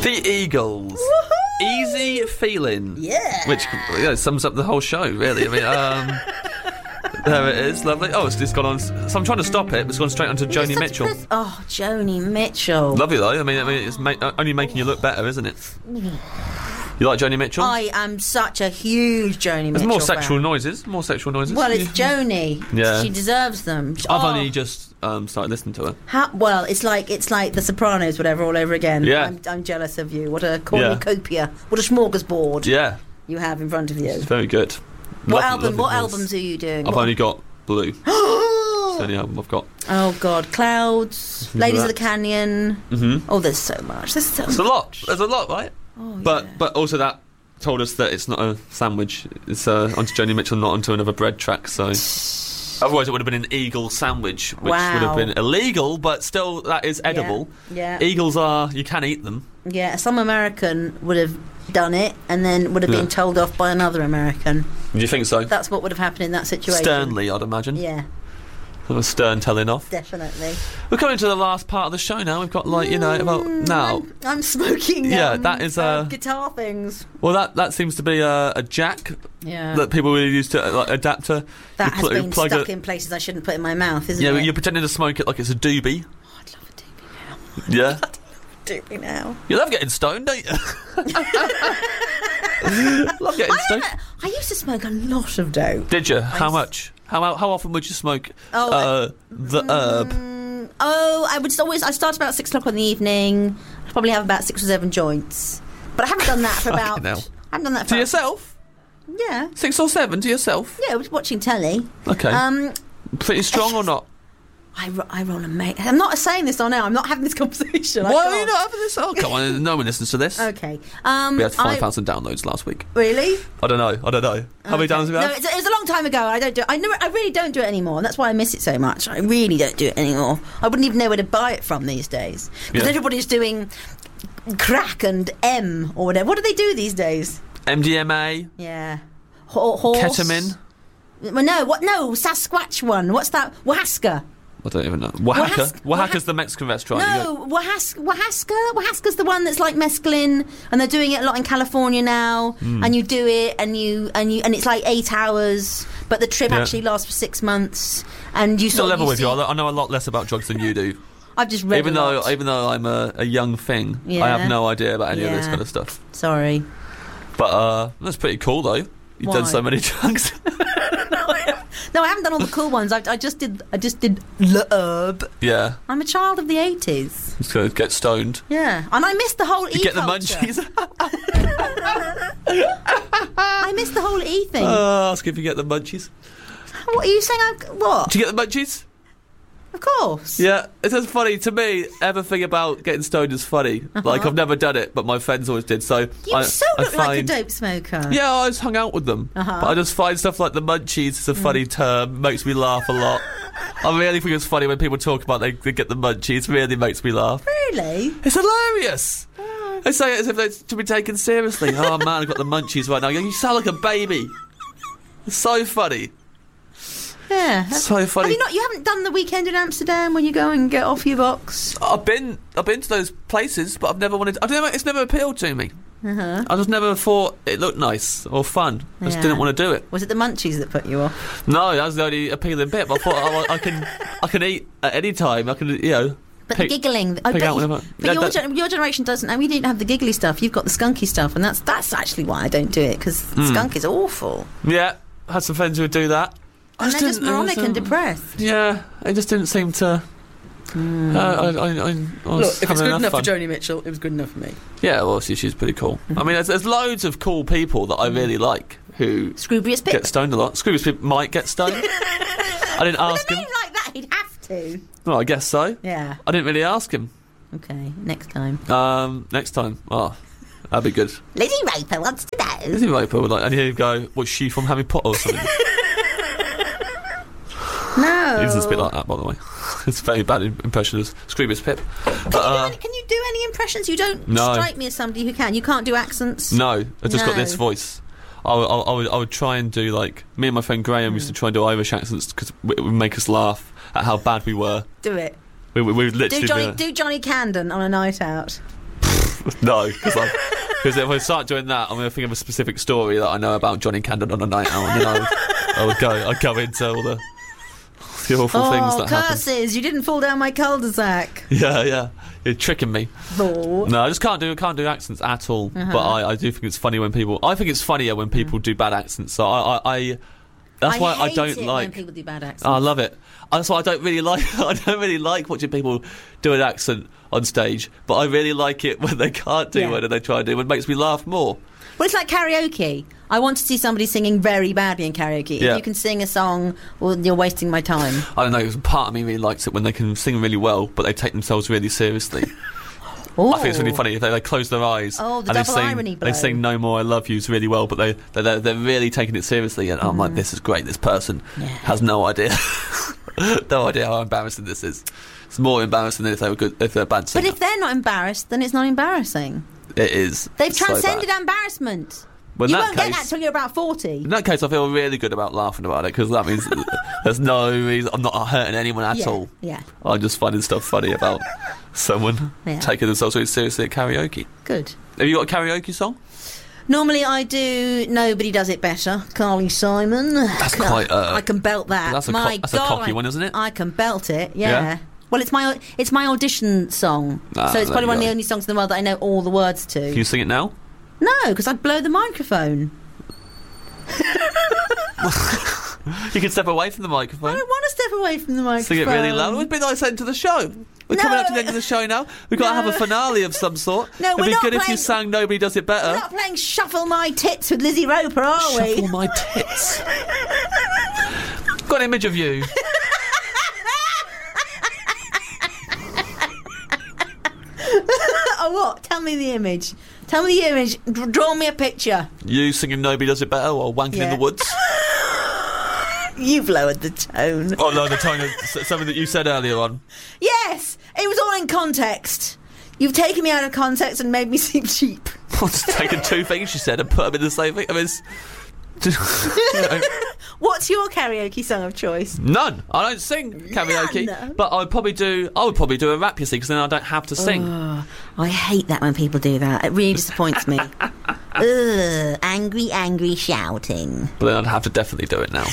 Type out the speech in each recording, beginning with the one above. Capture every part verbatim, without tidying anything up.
The Eagles. Woohoo! Easy Feeling. Yeah. Which you know, sums up the whole show, really. I mean, um, there it is. Lovely. Oh, it's just gone on. So I'm trying to stop it, but it's gone straight onto You're Joni such a Mitchell. pres- oh, Joni Mitchell. Lovely, though. I mean, I mean it's ma- only making you look better, isn't it? You like Joni Mitchell? I am such a huge Joni Mitchell There's more fan. sexual noises. More sexual noises. Well, it's Yeah. Joni. Yeah. She deserves them. I've Oh, only just um, started listening to her. how, well, it's like it's like The Sopranos, whatever, all over again. Yeah. I'm, I'm jealous of you. What a Yeah. cornucopia. What a smorgasbord Yeah, you have in front of you. it's very good. What Lovely, album? lovely What voice. albums are you doing? I've What- only got Blue. It's the only album I've got. Oh God, Clouds, Ladies of the Canyon. Mm-hmm. Oh, there's so much. There's so It's a much. lot. There's a lot, right? Oh, But yeah. but also that told us that it's not a sandwich. It's uh, onto Joni Mitchell, not onto another bread track. So otherwise, it would have been an eagle sandwich, which Wow. would have been illegal, but still that is edible. Yeah. Eagles are you can eat them. Yeah, some American would have done it and then would have Yeah. been told off by another American. Do you think so? That's what would have happened in that situation. Sternly, I'd imagine. Yeah, A stern telling off. definitely. We're coming to the last part of the show now. We've got like you know about now. I'm, I'm smoking. Yeah, um, that is, uh, uh, guitar things. Well, that that seems to be a, a jack Yeah, that people will use to uh, like adapter. that You has pl- been plug stuck it- in places I shouldn't put in my mouth, isn't Yeah, it? you're pretending to smoke it like it's a doobie. Oh, I'd love a doobie now. Yeah, Doobie now. you love getting stoned, don't you? Love getting I, stoned. never, I used to smoke a lot of dope. Did you? How s- much? How how often would you smoke Oh, uh, the herb? Mm, oh, I would always. I start about six o'clock in the evening. I probably have about six or seven joints, but I haven't done that for Fucking about. hell. I haven't done that for To yourself? Yeah, Six or seven to yourself? yeah. I was watching telly. Okay. Um, Pretty strong or not? I, ro- I roll a mate. I'm not saying this on air. I'm not having this conversation. I Why are can't. you not having this? Oh, come on. No one listens to this. Okay. Um, We had I- five thousand downloads last week. Really? I don't know. I don't know. How many Okay. downloads have we No, had? it's, it was a long time ago. I don't do. I never. I really don't do it anymore, and that's why I miss it so much. I really don't do it anymore. I wouldn't even know where to buy it from these days because Yeah. everybody's doing crack and M or whatever. What do they do these days? M D M A, Yeah, Ho- horse. ketamine. Well, no, what? No, Sasquatch one. What's that? Wahaska. I don't even know. Oaxaca. Wahas- Oaxaca's Wahas- the Mexican restaurant. You No, Wahaska. Wahaska. Wahaska's the one that's like mescaline, and they're doing it a lot in California now. Hmm. And you do it, and you and you and it's like eight hours, but the trip Yeah. actually lasts for six months. And you go- sort to of level with see, you, I I know a lot less about drugs than you do. I've just read even a though, lot. even though I'm a, a young thing, I Yeah. have no idea about any of this Yeah. kind of stuff. Sorry. But uh, that's pretty cool, though. You've Why? done so many drugs. No, I haven't done all the cool ones. I, I just did. I just did the herb. Yeah, I'm a child of the eighties. just gonna get stoned. Yeah, and I missed the whole E You get the culture. munchies. I missed the whole E thing. Oh, ask if you get the munchies. What are you saying? I, what? Do you get the munchies? Of course. Yeah, it's just funny to me. Everything about getting stoned is funny. Like I've never done it, but my friends always did. So You I, so I look like a find, dope smoker. Yeah, I always hung out with them. Uh-huh. But I just find stuff like the munchies is a funny term. Makes me laugh a lot. I really think it's funny when people talk about they, they get the munchies. Really makes me laugh. Really? It's hilarious. They say it as if they're to be taken seriously. Oh man, I've got the munchies right now. You sound like a baby. It's so funny. Yeah. So funny. Have you not? You haven't done the weekend in Amsterdam when you go and get off your box. I've been, I've been to those places, but I've never wanted. I don't know. It's never appealed to me. Uh-huh. I just never thought it looked nice or fun. I just Yeah. didn't want to do it. Was it the munchies that put you off? No, that was the only appealing bit. But I thought oh, I can, I can eat at any time. I can, you know. But pick- the giggling. I pick bet out you- whatever. but Yeah, your, that- gen- your generation doesn't. And we didn't have the giggly stuff. You've got the skunky stuff, and that's that's actually why I don't do it because Hmm. skunk is awful. Yeah, I had some friends who would do that. I And they're just didn't- it was, moronic and um, depressed. Yeah, it just didn't seem to. Uh, I, I, I, I was Look, if it's having good enough enough fun. for Joni Mitchell, it was good enough for me. Yeah, well, obviously she's pretty cool. I mean, there's, there's loads of cool people that I really like who Scroobius Pip. get stoned a lot. Scroobius Pip might get stoned. I didn't With ask a him. name like that, he'd have to. Well, I guess so. Yeah. I didn't really ask him. Okay. Next time. Um, next time, oh, that'd be good. Lizzie Roper wants to know. Isn't it people like? And he'd go, "Was she from Harry Potter or something?" No. He doesn't speak like that, by the way. It's a very bad impression of Scroobius Pip. Can, But, you do uh, any, can you do any impressions? You don't No. strike me as somebody who can. You can't do accents. No, I just got No. this voice. I, would- I, I would I would try and do like me and my friend Graham used to try and do Irish accents because it would make us laugh at how bad we were. Do it. We, we, we would Do literally Johnny, be like, do Johnny Camden on a night out. No, because if I start doing that, I'm going to think of a specific story that I know about Johnny Candon on a night out, and then I would, I would go, I'd go into all the, the awful oh, things that curses! happen. You didn't fall down my cul-de-sac. Yeah, yeah, you're tricking me. Oh. No, I just can't do can't do accents at all. Uh-huh. But I, I do think it's funny when people. I think it's funnier when people do bad accents. So I, I, I that's I why I hate don't it like. when people do bad accents. Oh, I love it. That's why I don't really like. I don't really like watching people do an accent on stage. But I really like it when they can't do Yeah. one and they try and do one. It makes me laugh more. Well, it's like karaoke. I want to see somebody singing very badly in karaoke. Yeah. If you can sing a song, well, you're wasting my time. I don't know. Part of me really likes it when they can sing really well, but they take themselves really seriously. Ooh. I think it's really funny if they, they close their eyes Oh, the and they double sing, irony blow. they sing "No More I Love You's" really well, but they they they're, they're really taking it seriously. And I'm like, this is great. This person Yeah. has no idea, no idea how embarrassing this is. It's more embarrassing than if they were good, if they're a bad singer. But if they're not embarrassed, then it's not embarrassing. It is. They've so transcended bad. embarrassment. Well, in You that won't get case- that till you're about forty. In that case, I feel really good about laughing about it because that means there's no reason I'm not hurting anyone at yeah, all. yeah, I'm just finding stuff funny about someone Yeah. taking themselves really seriously at karaoke. good. Have you got a karaoke song? Normally I do Nobody Does It Better, Carly Simon. That's quite, uh, I can belt that. that's a My co- that's a God, cocky I- one, isn't it? I can belt it, yeah. Yeah? Well, it's my it's my audition song, Ah, so it's there probably you one of go. the only songs in the world that I know all the words to. Can you sing it now? No, because I'd blow the microphone. You can step away from the I microphone. don't want to step away from the microphone. Sing it really loud. It would be nice end to the show. We're coming No. up to the end of the show now. We've got to have a No. finale of some sort. No, It'd we're be not good if you playing- sang "Nobody Does It Better." We're not playing Shuffle My Tits with Lizzie Roper, are Shuffle we? my tits. Got an image of you. Oh, what? Tell me the image. Tell me the image. D- draw me a picture. You singing "Nobody Does It Better" or wanking in Yeah. the woods. You've lowered the tone. Oh no, the tone of s- something that you said earlier on. Yes, it was all in context. You've taken me out of context and made me seem cheap. I've just taken two things she said and put them in the same thing. I mean, it's, you know, What's your karaoke song of choice? none. I don't sing karaoke, None? but I would probably do. I would probably do a rap, you see, because then I don't have to sing. Oh, I hate that when people do that. It really disappoints me. Ugh, angry, angry shouting. But then I'd have to definitely do it now.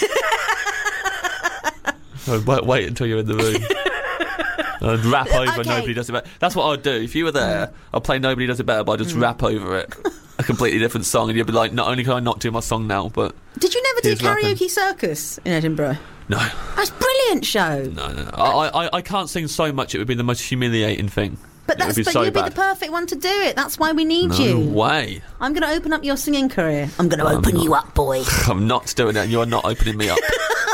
I'd wait, wait until you're in the room. I'd rap over Okay. "Nobody Does It Better." That's what I'd do. If you were there, I'd play "Nobody Does It Better," but I'd just rap over it. A completely different song, and you'd be like, not only can I not do my song now, but Did you never do Here's rapping. Karaoke Circus in Edinburgh? no. That's a brilliant show. No, no, no. I, I, I can't sing so much, it would be the most humiliating thing. But It that's would be but so you'd be bad. the perfect one to do it. That's why we need No you. way. I'm going to open up your singing career. I'm going to I'm open not. you up, boy. I'm not doing it, and you're not opening me up.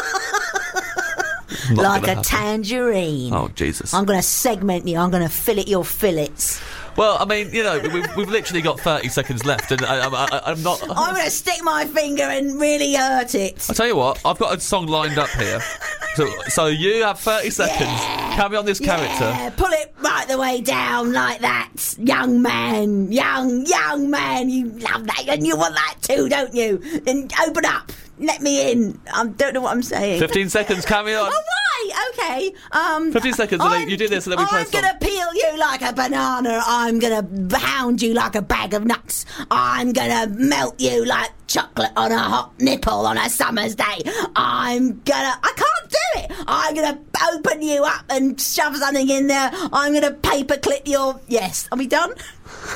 Not Like gonna a happen. tangerine. Oh, Jesus. I'm going to segment you. I'm going to fillet your fillets. Well, I mean, you know, we've, we've literally got thirty seconds left, and I, I, I, I'm not... I'm going to stick my finger and really hurt it. I'll tell you what, I've got a song lined up here. So, so you have thirty seconds. Carry on this character. Yeah, pull it right the way down like that. Young man, young, young man. You love that. And you want that too, don't you? And open up. Let me in. I don't know what I'm saying. fifteen seconds, carry on. Oh, right, okay. Um, fifteen seconds, and then I'm- you do this, and then we play a I'm song. going to peel you like a banana. I'm going to hound you like a bag of nuts. I'm going to melt you like chocolate on a hot nipple on a summer's day. I'm going to... I can't do it. I'm going to open you up and shove something in there. I'm going to paper clip your... Yes. Are we done?